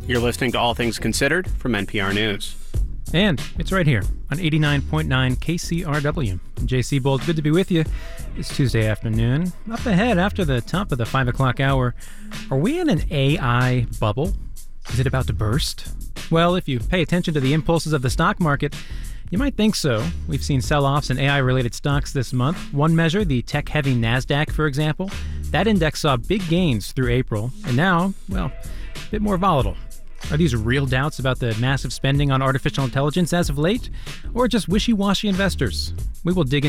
You're listening to All Things Considered from NPR News. And it's right here on 89.9 KCRW. JC Bold, good to be with you. It's Tuesday afternoon. Up ahead after the top of the 5 o'clock hour, are we in an AI bubble? Is it about to burst? Well, if you pay attention to the impulses of the stock market, you might think so. We've seen sell-offs in AI-related stocks this month. One measure, the tech-heavy NASDAQ, for example, that index saw big gains through April, and now, well, a bit more volatile. Are these real doubts about the massive spending on artificial intelligence as of late, or just wishy-washy investors? We will dig